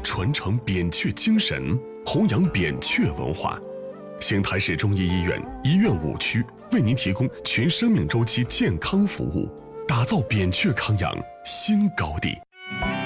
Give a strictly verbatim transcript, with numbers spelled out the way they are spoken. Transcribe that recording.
传承扁鹊精神，弘扬扁鹊文化。邢台市中医医院医院五区为您提供全生命周期健康服务，打造扁鹊康养新高地。